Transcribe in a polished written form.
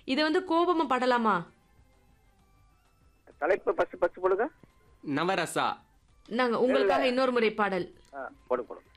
இது வந்து கோபமா படலாமா? தலைப்பு பஸ் போடுங்க. நவரசா. நாங்க உங்களுக்காக இன்னொரு முறை பாடல். போடுங்க.